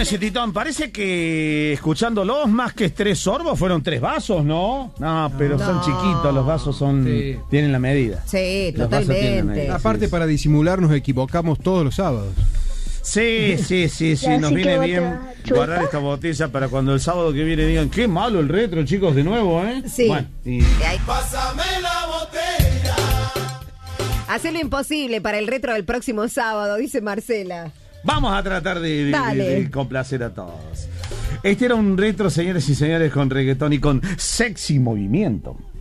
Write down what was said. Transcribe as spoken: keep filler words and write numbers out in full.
ese Titón, parece que escuchándolos más que tres sorbos fueron tres vasos, ¿no? No, pero no. Son chiquitos, los vasos son sí. tienen la medida. Sí, los totalmente. Medida. Aparte, sí, para disimular nos equivocamos todos los sábados. Sí, sí, sí, sí, nos viene bien guardar esta botella para cuando el sábado que viene digan, qué malo el retro, chicos, de nuevo, ¿eh? Sí. Bueno, y... Pásame la botella. Hacer lo imposible para el retro del próximo sábado, dice Marcela. Vamos a tratar de, de, de, de complacer a todos. Este era un retro, señores y señores, con reggaetón y con sexy movimiento.